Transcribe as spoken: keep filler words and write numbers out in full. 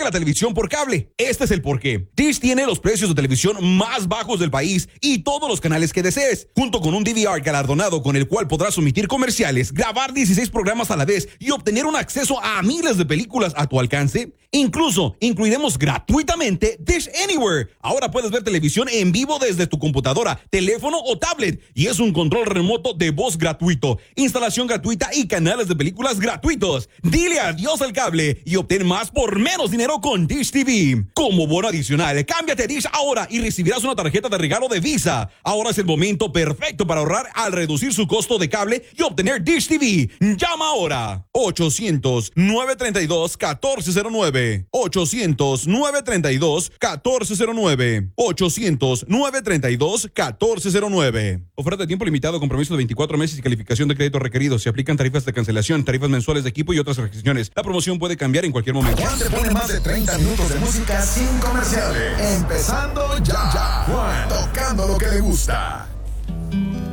la televisión por cable. Este es el porqué. Dish tiene los precios de televisión más bajos del país y todos los canales que desees, junto con un D V R galardonado con el cual podrás omitir comerciales, grabar dieciséis programas a la vez y obtener un acceso a miles de películas a tu alcance. Incluso incluiremos gratuitamente Dish Anywhere. Ahora puedes ver televisión en vivo desde tu computadora, teléfono o tablet, y es un control remoto de voz gratuito, instalación gratuita y canales de películas gratuitos. Dile adiós al cable y obtén más por menos dinero con Dish T V. Como bono adicional, cámbiate a Dish ahora y recibirás una tarjeta de regalo de Visa. Ahora es el momento perfecto para ahorrar al reducir su costo de cable y obtener Dish T V. Llama ahora. ochocientos, nueve treinta y dos, catorce cero nueve. ochocientos, nueve treinta y dos, catorce cero nueve. ochocientos, nueve treinta y dos, catorce cero nueve. Oferta de tiempo limitado, compromiso de veinticuatro meses y calificación de crédito requerido. Se aplican tarifas de cancelación, tarifas mensuales de equipo y otras restricciones. La promoción puede cambiar en cualquier momento. Juan te pone más de treinta minutos de música sin comerciales. Empezando ya. ya. Juan, tocando lo que le gusta.